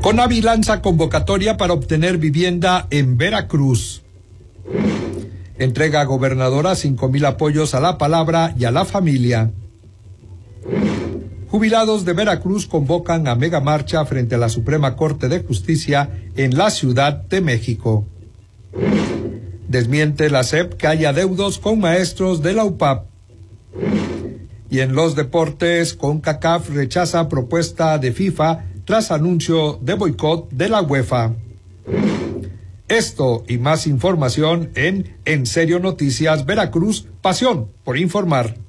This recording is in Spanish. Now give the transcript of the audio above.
CONAVI lanza convocatoria para obtener vivienda en Veracruz. Entrega gobernadora 5,000 apoyos a la palabra y a la familia. Jubilados de Veracruz convocan a megamarcha frente a la Suprema Corte de Justicia en la Ciudad de México. Desmiente la SEP que haya adeudos con maestros de la UPAP. Y en los deportes, CONCACAF rechaza propuesta de FIFA tras anuncio de boicot de la UEFA. Esto y más información en Serio Noticias Veracruz, pasión por informar.